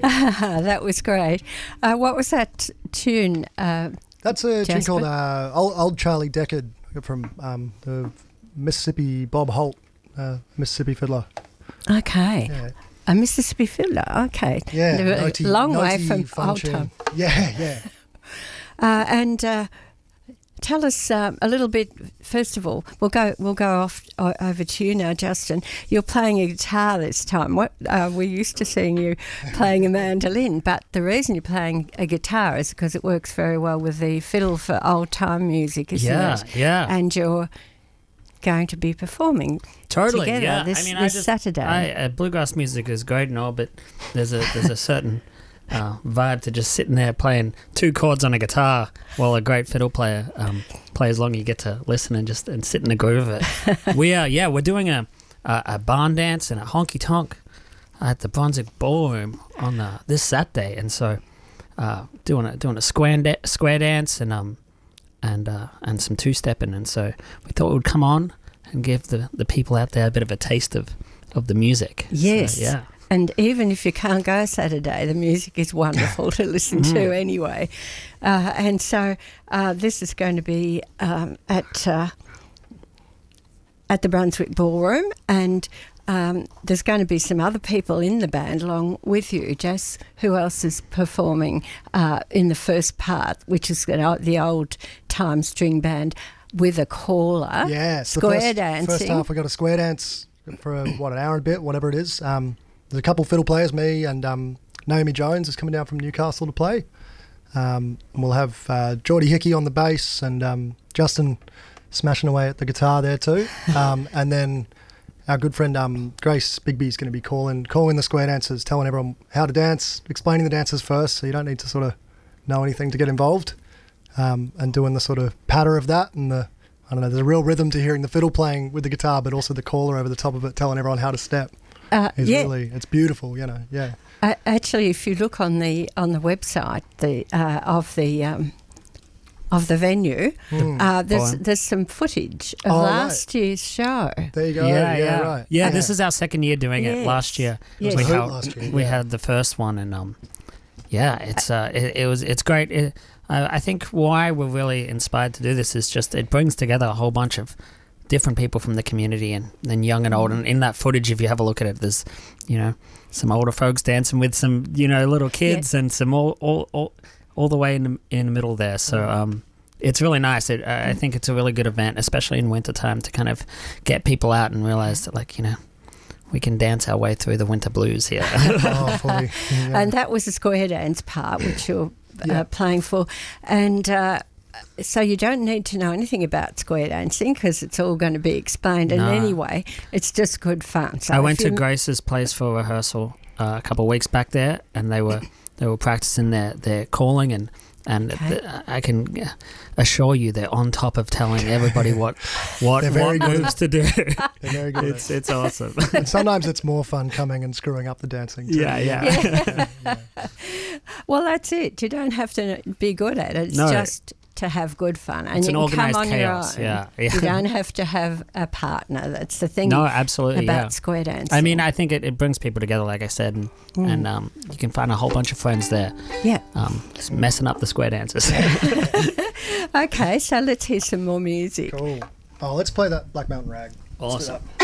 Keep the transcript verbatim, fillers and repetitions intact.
That was great. Uh, what was that tune? Uh, That's a Jasper? tune called uh, Old, Old Charlie Deckard from um, the Mississippi Bob Holt, uh, Mississippi fiddler. Okay. Yeah. A Mississippi fiddler. Okay. Yeah, A naughty- long way naughty from fun old tune. time. Yeah, yeah. Uh, and uh, tell us um, a little bit. First of all, we'll go we'll go off o- over to you now, Justin. You're playing a guitar this time. What uh, we're used to seeing you playing a mandolin, but the reason you're playing a guitar is because it works very well with the fiddle for old time music, isn't Yeah, it? yeah. And you're going to be performing Totally, together yeah. this, I mean, this I just, Saturday. I, uh, bluegrass music is great and all, but there's a there's a certain uh, vibe to just sitting there playing two chords on a guitar while a great fiddle player um, plays along. You get to listen and just and sit in the groove of it. we are yeah, we're doing a, a a barn dance and a honky tonk at the Brunswick Ballroom on the, this Saturday, and so uh, doing a doing a square da- square dance and um and uh, and some two stepping, and so we thought we'd come on and give the, the people out there a bit of a taste of, of the music. Yes. So, yeah. And even if you can't go Saturday, the music is wonderful to listen to anyway. Uh, and so uh, this is going to be um, at uh, at the Brunswick Ballroom, and um, there's going to be some other people in the band along with you. Jess, who else is performing uh, in the first part, which is the old time string band with a caller? Yeah, it's the square first, dancing. First half we got a square dance for a, what, an hour and a bit, whatever it is. Um, there's a couple fiddle players, me and um, Naomi Jones is coming down from Newcastle to play. Um, and we'll have uh, Geordie Hickey on the bass and um, Justin smashing away at the guitar there too. Um, and then our good friend um, Grace Bigby is going to be calling calling the square dancers, telling everyone how to dance, explaining the dances first, so you don't need to sort of know anything to get involved. Um, and doing the sort of patter of that and the, I don't know, there's a real rhythm to hearing the fiddle playing with the guitar, but also the caller over the top of it telling everyone how to step. Uh, It's yeah. really, it's beautiful, you know, yeah. Uh, actually, if you look on the on the website the uh, of the um, of the venue, Mm. uh, there's Fine. there's some footage of Oh, right. last year's show. There you go, yeah, yeah, yeah, right. Yeah, this is our second year doing Yes. it. Last year, Yes. we, It was a held, hoot last year, we yeah. had the first one, and um, yeah, it's uh, it, it was it's great. It, I I think why we're really inspired to do this is just it brings together a whole bunch of different people from the community, and, and young and old. And in that footage, if you have a look at it, there's, you know, some older folks dancing with some, you know, little kids, Yeah. and some all all, all all the way in the, in the middle there. So um, it's really nice. It, uh, I think it's a really good event, especially in wintertime, to kind of get people out and realize that, like, you know, we can dance our way through the winter blues here. Oh, fully. Yeah. And that was the square dance part, which you're uh, Yeah. playing for. And uh, so you don't need to know anything about square dancing because it's all going to be explained. And No. anyway, it's just good fun. So I if went to you- Grace's place for rehearsal uh, a couple of weeks back there, and they were they were practicing their, their calling, and and Okay. the, I can assure you they're on top of telling everybody what what, They're what very good. moves to do. They're very good at It's it. it's awesome. And sometimes it's more fun coming and screwing up the dancing too. Yeah, yeah. Yeah. yeah. Well, that's it. You don't have to be good at it. It's No. just to have good fun. And It's you an can come organised on chaos, your own. yeah, yeah. You don't have to have a partner. That's the thing No, absolutely. about Yeah. square dancing. I mean, I think it, it brings people together, like I said, and, Mm. and um, you can find a whole bunch of friends there, yeah. um, just messing up the square dances. Okay, so let's hear some more music. Cool. Oh, let's play that Black Mountain Rag. Let's do Awesome. that.